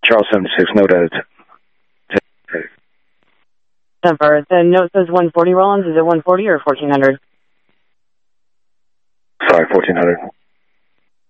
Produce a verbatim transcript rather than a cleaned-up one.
Charles seventy-six, note added. Denver, the note says one forty Rollins. Is it one forty or fourteen hundred? Sorry, fourteen hundred.